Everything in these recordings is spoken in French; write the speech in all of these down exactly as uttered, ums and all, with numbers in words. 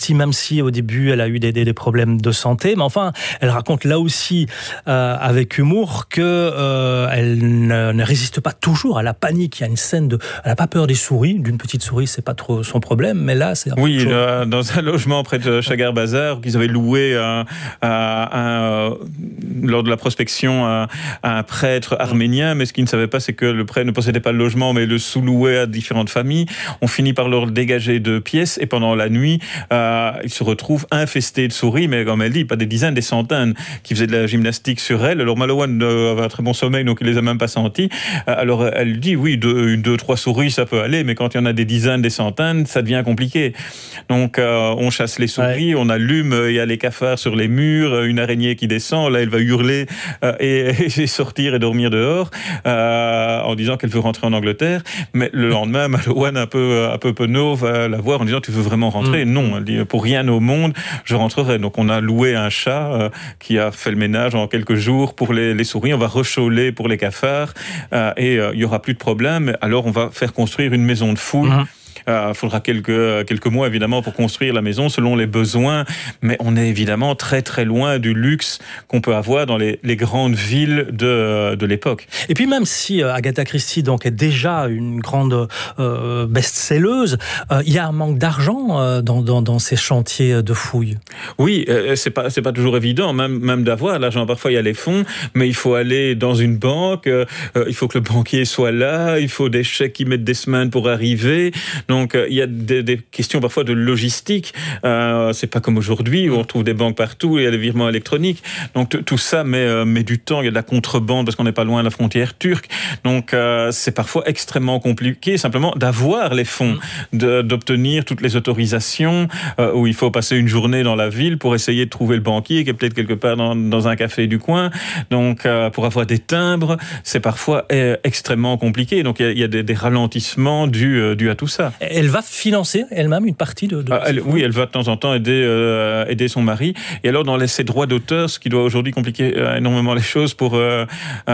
Christie, même si au début elle a eu des, des, des problèmes de santé, mais enfin, elle raconte là aussi euh, avec humour que euh, elle ne, ne résiste pas toujours à la panique. Il y a une scène de, elle n'a pas peur des souris, d'une petite souris, c'est pas trop son problème, mais là c'est un oui, peu le, dans un logement près de Chagar Bazar qu'ils avaient loué un, un, un, lors de la prospection à, à un prêtre arménien, mais ce qu'ils ne savaient pas, c'est que le prêtre ne possédait pas le logement, mais le sous-louait à différentes familles. On finit par leur dégager deux pièces et pendant la nuit, euh, ils se retrouvent infestés de souris, mais comme elle dit, pas des dizaines, des centaines, qui faisaient de la gymnastique sur elle. Alors Malouane avait un très bon sommeil, donc il les a même pas sentis. Alors elle dit, oui, deux, deux, trois souris, ça peut aller, mais quand il y en a des dizaines, des centaines, ça devient compliqué. Donc euh, on chasse les souris, ouais. On allume, il y a les cafards sur les murs, une araignée qui descend, là elle va hurler euh, et, et sortir et dormir dehors euh, en disant qu'elle veut rentrer en Angleterre. Mais le lendemain, Malouane, un peu, un peu penaud, va la voir en disant, tu veux vraiment rentrer? Mmh. Non, elle dit, pour rien au monde, je rentrerai. Donc on a loué un chat euh, qui a fait le ménage en quelques jours pour les, les souris, on va recholer pour les cafards euh, et euh, il n'y aura plus de problème. Alors on va faire construire une maison de foule. Mmh. Il euh, faudra quelques, quelques mois évidemment pour construire la maison selon les besoins, mais on est évidemment très très loin du luxe qu'on peut avoir dans les, les grandes villes de, de l'époque. Et puis même si euh, Agatha Christie donc, est déjà une grande euh, best-selleuse, il euh, y a un manque d'argent euh, dans, dans, dans ces chantiers de fouilles. Oui, euh, c'est pas, c'est pas toujours évident même, même d'avoir l'argent. Parfois il y a les fonds, mais il faut aller dans une banque, euh, il faut que le banquier soit là, il faut des chèques qui mettent des semaines pour arriver. Donc, il y a des, des questions parfois de logistique. Euh, c'est pas comme aujourd'hui où on trouve des banques partout, il y a des virements électroniques. Donc, t- tout ça met, euh, met du temps. Il y a de la contrebande parce qu'on n'est pas loin de la frontière turque. Donc, euh, c'est parfois extrêmement compliqué simplement d'avoir les fonds, de, d'obtenir toutes les autorisations euh, où il faut passer une journée dans la ville pour essayer de trouver le banquier qui est peut-être quelque part dans, dans un café du coin. Donc, euh, pour avoir des timbres, c'est parfois euh, extrêmement compliqué. Donc, il y a, il y a des, des ralentissements dus, euh, dus à tout ça. Elle va financer elle-même une partie de... de ah, elle, oui, elle va de temps en temps aider, euh, aider son mari. Et alors, dans les, ses droits d'auteur, ce qui doit aujourd'hui compliquer euh, énormément les choses pour, euh,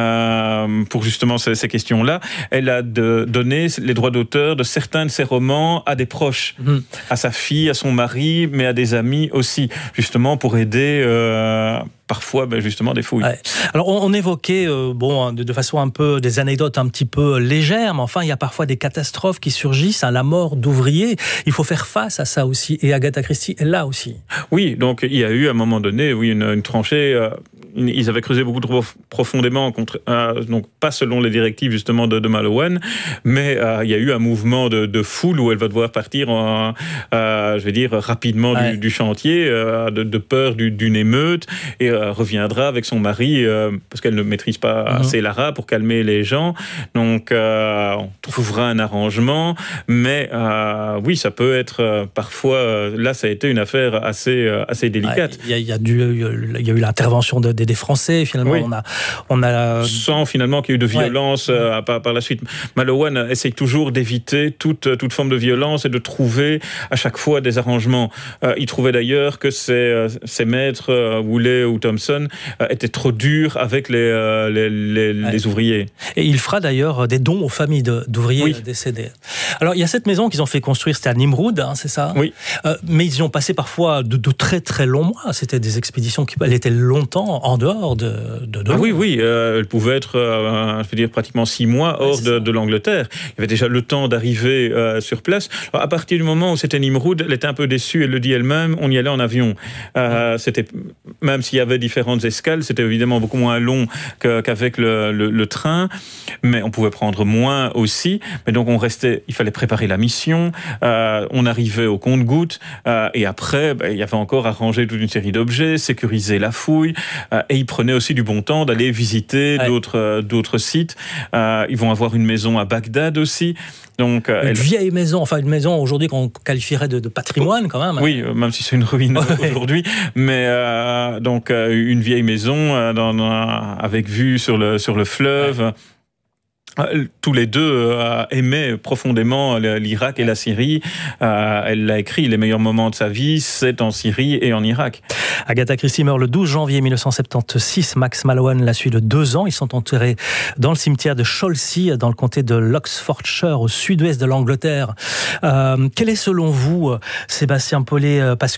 euh, pour justement ces, ces questions-là, elle a de, donné les droits d'auteur de certains de ses romans à des proches, mmh. à sa fille, à son mari, mais à des amis aussi, justement pour aider... Euh, parfois ben justement des fouilles. Ouais. Alors on, on évoquait euh, bon de, de façon un peu des anecdotes un petit peu légères, mais enfin il y a parfois des catastrophes qui surgissent, hein, la mort d'ouvriers. Il faut faire face à ça aussi. Et Agatha Christie est là aussi. Oui, donc il y a eu à un moment donné, oui, une, une tranchée. Euh, ils avaient creusé beaucoup trop profondément, contre, euh, donc pas selon les directives justement de, de Malouane, mais euh, il y a eu un mouvement de, de foule où elle va devoir partir, en, euh, je vais dire rapidement ouais. du, du chantier, euh, de, de peur du, d'une émeute, et euh, reviendra avec son mari euh, parce qu'elle ne maîtrise pas mmh. assez l'arabe pour calmer les gens. Donc euh, on trouvera un arrangement, mais euh, oui, ça peut être euh, parfois. Euh, là, ça a été une affaire assez euh, assez délicate. Il ouais, y, y, y, y a eu l'intervention de, de, des Français. Finalement, oui. on a on a sans finalement qu'il y ait eu de violence ouais. euh, par, par la suite. Malouane essaye toujours d'éviter toute toute forme de violence et de trouver à chaque fois des arrangements. Euh, il trouvait d'ailleurs que ses, ses maîtres euh, Woolley ou Thompson euh, étaient trop durs avec les, euh, les, les, ouais. les ouvriers. Et il fera d'ailleurs des dons aux familles de, d'ouvriers oui. décédés. Alors il y a cette maison qu'ils ont fait construire, c'était à Nimroud, hein, c'est ça ? Oui. Euh, mais ils y ont passé parfois de, de très très longs mois. C'était des expéditions qui elles étaient longtemps en dehors de, de, de ah oui, oui, euh, elles pouvaient être, euh, je veux dire, pratiquement six mois hors ouais, de, de l'Angleterre. Il y avait déjà le temps d'arriver euh, sur place. Alors, à partir du moment où c'était Nimroud, elle était un peu déçue, elle le dit elle-même, on y allait en avion. Euh, c'était, même s'il y avait différentes escales, c'était évidemment beaucoup moins long que, qu'avec le, le, le train, mais on pouvait prendre moins aussi. Mais donc on restait, il fallait préparer la mission, euh, on arrivait au compte-gouttes, euh, et après, ben, il y avait encore à ranger toute une série d'objets, sécuriser la fouille, euh, et ils prenaient aussi du bon temps d'aller visiter ouais. d'autres, euh, d'autres sites. Euh, ils vont avoir une maison à Bagdad aussi. Donc, euh, une elle... vieille maison, enfin une maison aujourd'hui qu'on qualifierait de, de patrimoine quand même. Oui, euh, même si c'est une ruine ouais. aujourd'hui, mais euh, donc euh, une vieille maison euh, dans, dans, avec vue sur le sur le fleuve. Ouais. Tous les deux euh, aimaient profondément l'Irak et la Syrie. Euh, elle l'a écrit, les meilleurs moments de sa vie, c'est en Syrie et en Irak. Agatha Christie meurt le douze janvier mille neuf cent soixante-seize. Max Malouane la suit de deux ans. Ils sont enterrés dans le cimetière de Sholsey, dans le comté de l'Oxfordshire, au sud-ouest de l'Angleterre. Euh, quel est selon vous, Sébastien Paulet, parce